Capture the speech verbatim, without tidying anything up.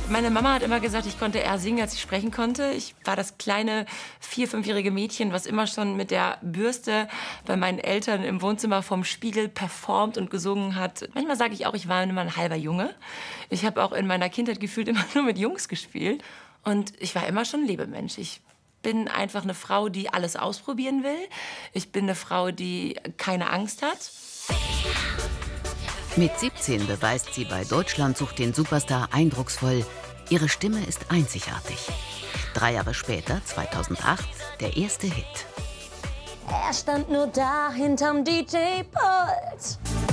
Meine Mama hat immer gesagt, ich konnte eher singen, als ich sprechen konnte. Ich war das kleine vier-, fünfjährige Mädchen, was immer schon mit der Bürste bei meinen Eltern im Wohnzimmer vorm Spiegel performt und gesungen hat. Manchmal sage ich auch, ich war immer ein halber Junge. Ich habe auch in meiner Kindheit gefühlt immer nur mit Jungs gespielt. Und ich war immer schon ein Lebemensch. Ich bin einfach eine Frau, die alles ausprobieren will. Ich bin eine Frau, die keine Angst hat. Mit siebzehn beweist sie bei Deutschland sucht den Superstar eindrucksvoll. Ihre Stimme ist einzigartig. Drei Jahre später, zweitausendacht, der erste Hit. Er stand nur da hinterm D J-Pult.